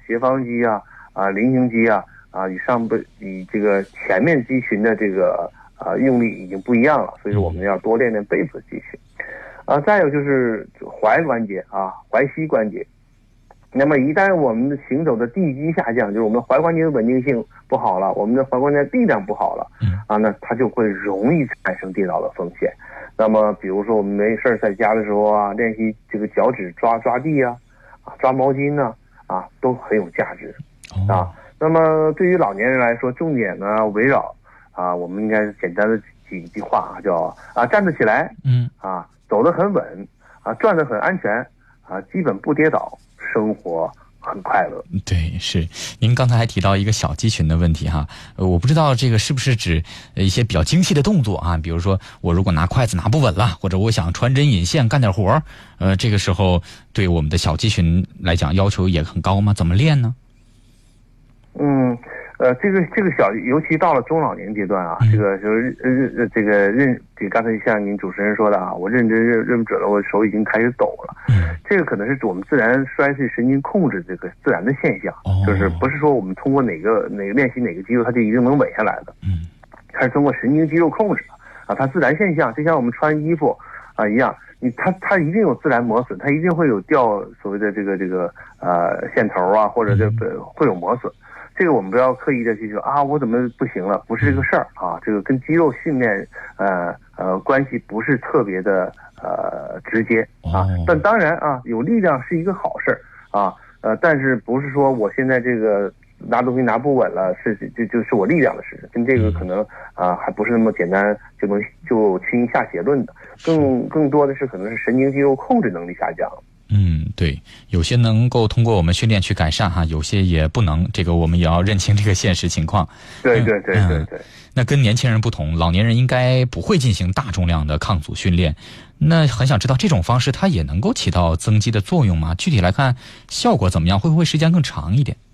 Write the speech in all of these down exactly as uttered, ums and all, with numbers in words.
斜方肌啊、啊菱形肌啊、啊与上背与这个前面肌群的这个啊用力已经不一样了，所以说我们要多练练背部的肌群。啊，再有就是踝关节啊、踝膝关节。那么一旦我们的行走的地基下降，就是我们的踝关节的稳定性不好了，我们的踝关节力量不好了，啊，那它就会容易产生跌倒的风险。那么比如说我们没事在家的时候啊，练习这个脚趾抓抓地啊，啊抓毛巾呢，啊，啊都很有价值啊。那么对于老年人来说，重点呢围绕啊，我们应该简单的几句话啊，叫啊站得起来，嗯，啊走得很稳，啊转得很安全，啊基本不跌倒，生活很快乐。 对，是。您刚才还提到一个小肌群的问题哈，呃，我不知道这个是不是指一些比较精细的动作啊，比如说我如果拿筷子拿不稳了，或者我想穿针引线干点活，呃，这个时候对我们的小肌群来讲要求也很高吗？怎么练呢？ 嗯。呃，这个这个小，尤其到了中老年阶段啊，嗯、这个就是认这个认，这刚才像您主持人说的啊，我认真认认不准了，我手已经开始抖了。嗯，这个可能是我们自然衰退神经控制这个自然的现象，哦、就是不是说我们通过哪个哪个练习哪个肌肉它就一定能稳下来的。嗯，它是通过神经肌肉控制的啊，它自然现象就像我们穿衣服啊一样，你它它一定有自然磨损，它一定会有掉所谓的这个这个呃线头啊，或者这个会有磨损。这个我们不要刻意的去说啊，我怎么不行了？不是这个事儿啊，这个跟肌肉训练呃呃关系不是特别的呃直接啊。但当然啊，有力量是一个好事儿啊，呃，但是不是说我现在这个拿东西拿不稳了，是就就是我力量的事，跟这个可能啊还不是那么简单就能就轻易下结论的，更更多的是可能是神经肌肉控制能力下降了。 嗯，对，有些能够通过我们训练去改善哈，有些也不能，这个我们也要认清这个现实情况。 对对对对对、嗯。 那跟年轻人不同，老年人应该不会进行大重量的抗阻训练。那很想知道这种方式它也能够起到增肌的作用吗？具体来看效果怎么样？会不会时间更长一点？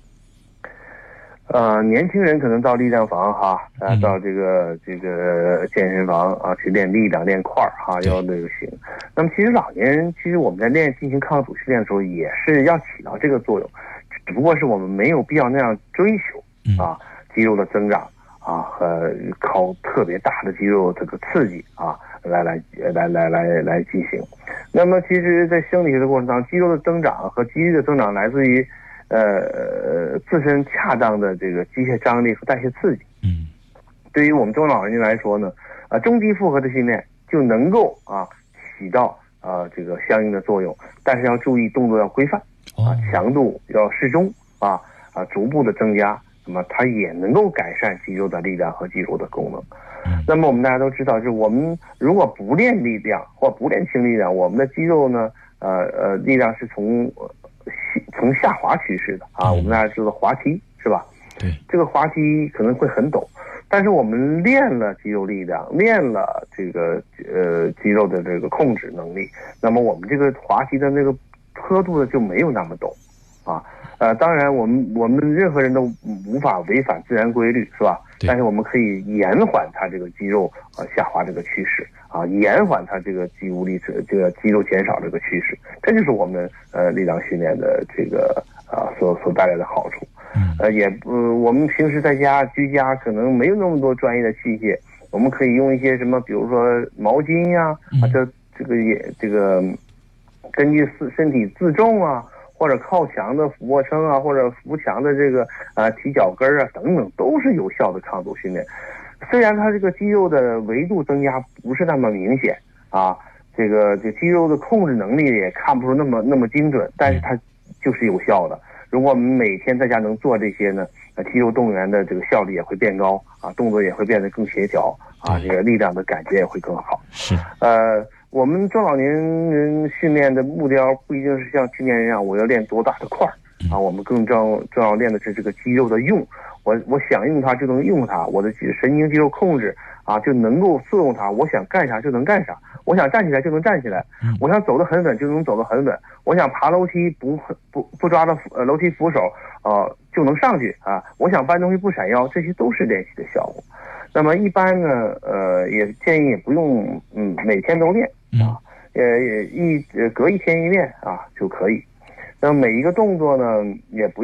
呃，年轻人可能到力量房哈，啊，到这个这个健身房啊去练力量、练块儿哈，要那个行。那么其实老年人，其实我们在练进行抗阻训练的时候，也是要起到这个作用，只不过是我们没有必要那样追求啊肌肉的增长啊和靠特别大的肌肉这个刺激啊来来来来来来进行。那么其实，在生理学的过程当中，肌肉的增长和肌力的增长来自于。呃，自身恰当的这个机械张力和代谢刺激，嗯，对于我们中老年人来说呢，啊，中低负荷的训练就能够啊起到啊这个相应的作用，但是要注意动作要规范，啊，强度要适中，啊啊逐步的增加，那么它也能够改善肌肉的力量和肌肉的功能。嗯、那么我们大家都知道，就是我们如果不练力量或不练轻力量，我们的肌肉呢，呃呃，力量是从从下滑趋势的啊，我们大家知道滑梯是吧？ 对， 这个滑梯可能会很陡，但是我们练了肌肉力量，练了这个呃肌肉的这个控制能力，那么我们这个滑梯的那个坡度呢就没有那么陡啊。呃，当然我们我们任何人都无法违反自然规律，是吧？但是我们可以延缓它这个肌肉呃下滑这个趋势啊，延缓它这个肌无力这个肌肉减少这个趋势，这就是我们呃力量训练的这个啊所所带来的好处。呃，也呃我们平时在家居家可能没有那么多专业的器械，我们可以用一些什么，比如说毛巾呀、啊，啊这这个也这个根据身体自重啊。或者靠墙的俯卧撑啊，或者扶墙的这个啊提脚跟啊等等，都是有效的抗阻训练。虽然它这个肌肉的维度增加不是那么明显啊，这个这肌肉的控制能力也看不出那么那么精准，但是它就是有效的。如果我们每天在家能做这些呢，呃，肌肉动员的这个效率也会变高啊，动作也会变得更协调啊，这个力量的感觉也会更好。 是， 呃。我们中老年人训练的目标不一定是像青年人一样，我要练多大的块儿啊，我们更重重要练的是这个肌肉的用，我我想用它就能用它，我的神经肌肉控制啊就能够作用它，我想干啥就能干啥，我想站起来就能站起来，我想走得很稳就能走得很稳，我想爬楼梯不不不抓着呃楼梯扶手呃就能上去啊，我想搬东西不闪腰，这些都是练习的效果。那么一般呢，呃，也建议也不用，嗯，每天都练啊，呃，一呃隔一天一练啊就可以。那么每一个动作呢，也不